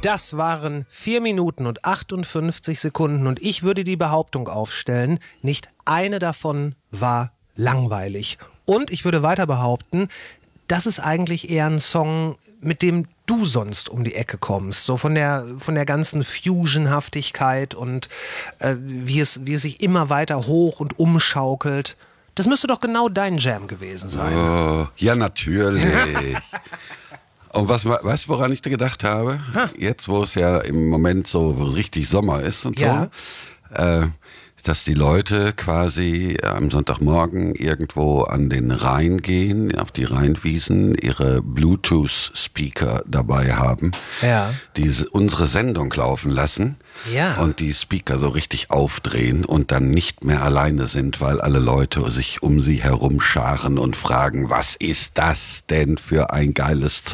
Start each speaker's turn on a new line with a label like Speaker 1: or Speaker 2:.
Speaker 1: Das waren 4 Minuten und 58 Sekunden und ich würde die Behauptung aufstellen, nicht eine davon war langweilig. Und ich würde weiter behaupten, das ist eigentlich eher ein Song, mit dem du sonst um die Ecke kommst. So von der ganzen Fusion-Haftigkeit und wie es sich immer weiter hoch und umschaukelt. Das müsste doch genau dein Jam gewesen sein.
Speaker 2: Oh, ja, natürlich. Und weißt du, woran ich da gedacht habe? Jetzt, wo es ja im Moment so richtig Sommer ist und
Speaker 1: Ja.
Speaker 2: so, dass die Leute quasi am Sonntagmorgen irgendwo an den Rhein gehen, auf die Rheinwiesen, ihre Bluetooth-Speaker dabei haben,
Speaker 1: Ja.
Speaker 2: die unsere Sendung laufen lassen
Speaker 1: Ja.
Speaker 2: und die Speaker so richtig aufdrehen und dann nicht mehr alleine sind, weil alle Leute sich um sie herum scharen und fragen, was ist das denn für ein geiles Zeug?